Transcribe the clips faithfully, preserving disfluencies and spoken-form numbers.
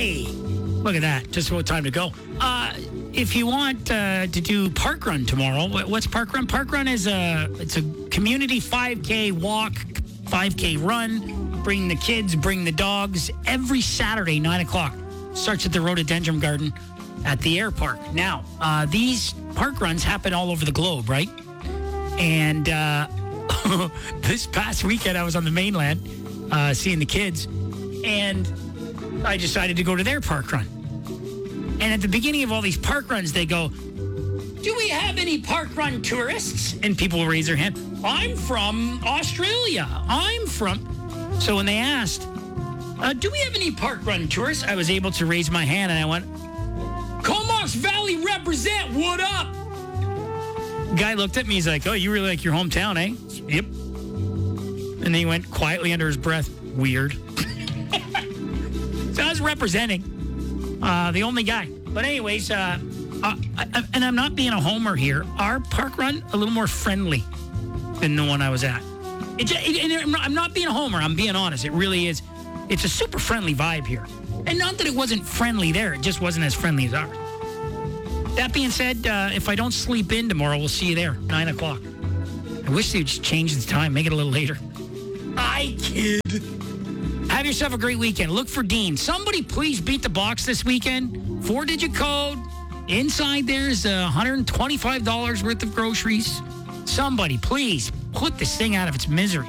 Hey, look at that. Just about time to go. Uh, if you want uh, to do Park Run tomorrow, what's Park Run? Park Run is a, it's a community five K walk, five K run. Bring the kids, bring the dogs. Every Saturday, nine o'clock. Starts at the Rhododendron Garden at the Air Park. Now, uh, these park runs happen all over the globe, right? And uh, this past weekend, I was on the mainland uh, seeing the kids, and I decided to go to their park run. And at the beginning of all these park runs, they go, do we have any park run tourists? And people will raise their hand. I'm from Australia. I'm from... So when they asked, uh, do we have any park run tourists? I was able to raise my hand, and I went, Comox Valley represent, what up? Guy looked at me, he's like, oh, you really like your hometown, eh? Yep. And then he went quietly under his breath, weird. So I was representing uh, the only guy. But anyways, uh, uh, I, and I'm not being a homer here, our park run, a little more friendly than the one I was at. It, it, it, I'm not being a homer, I'm being honest. It really is. It's a super friendly vibe here. And not that it wasn't friendly there, it just wasn't as friendly as ours. That being said, uh, if I don't sleep in tomorrow, we'll see you there, nine o'clock. I wish they'd just change the time, make it a little later. I kid. Have yourself a great weekend. Look for Dean. Somebody please beat the box this weekend. Four-digit code. Inside there's uh, one hundred twenty-five dollars worth of groceries. Somebody please put this thing out of its misery.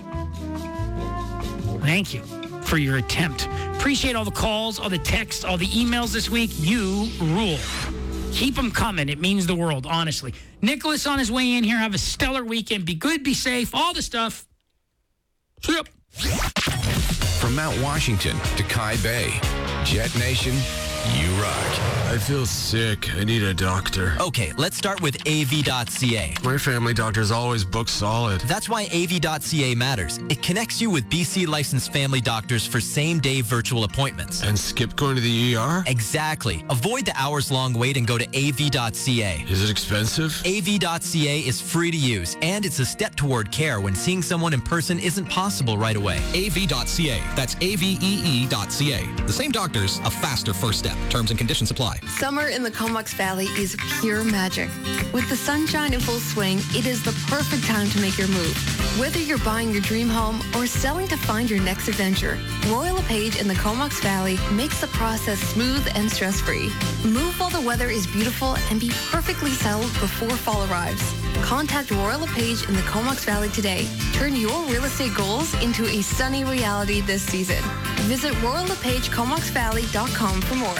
Thank you for your attempt. Appreciate all the calls, all the texts, all the emails this week. You rule. Keep them coming. It means the world, honestly. Nicholas on his way in here. Have a stellar weekend. Be good, be safe, all the stuff. See ya. From Mount Washington to Kai Bay, Jet Nation, you rock. I feel sick. I need a doctor. Okay, let's start with A V dot C A. My family doctor's always booked solid. That's why A V dot C A matters. It connects you with B C licensed family doctors for same-day virtual appointments. And skip going to the E R? Exactly. Avoid the hours-long wait and go to A V dot C A. Is it expensive? A V dot C A is free to use, and it's a step toward care when seeing someone in person isn't possible right away. A V dot C A. That's A V E E dot C A. The same doctors, a faster first step. Terms and conditions apply. Summer in the Comox Valley is pure magic. With the sunshine in full swing, it is the perfect time to make your move. Whether you're buying your dream home or selling to find your next adventure, Royal LePage in the Comox Valley makes the process smooth and stress-free. Move while the weather is beautiful and be perfectly settled before fall arrives. Contact Royal LePage in the Comox Valley today. Turn your real estate goals into a sunny reality this season. Visit royal lepage comox valley dot com for more.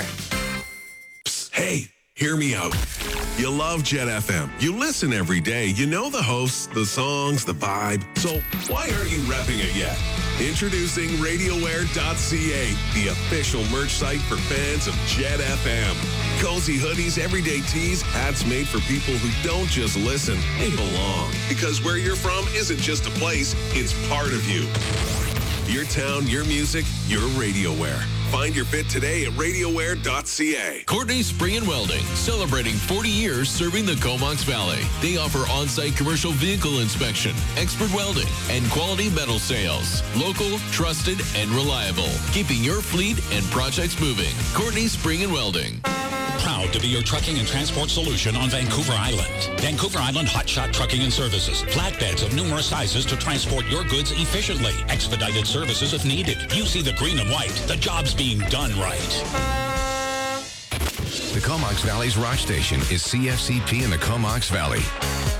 Hey, hear me out. You love Jet F M. You listen every day. You know the hosts, the songs, the vibe. So why aren't you repping it yet? Introducing radio wear dot c a, the official merch site for fans of Jet F M. Cozy hoodies, everyday tees, hats made for people who don't just listen, they belong. Because where you're from isn't just a place, it's part of you. Your town, your music, your radio wear. Find your fit today at radio wear dot c a. Courtney Spring and Welding, celebrating forty years serving the Comox Valley. They offer on-site commercial vehicle inspection, expert welding, and quality metal sales. Local, trusted, and reliable. Keeping your fleet and projects moving. Courtney Spring and Welding. Proud to be your trucking and transport solution on Vancouver Island. Vancouver Island Hotshot Trucking and Services. Flatbeds of numerous sizes to transport your goods efficiently. Expedited services if needed. You see the green and white. The job's being done right. The Comox Valley's rock station is C F C P in the Comox Valley.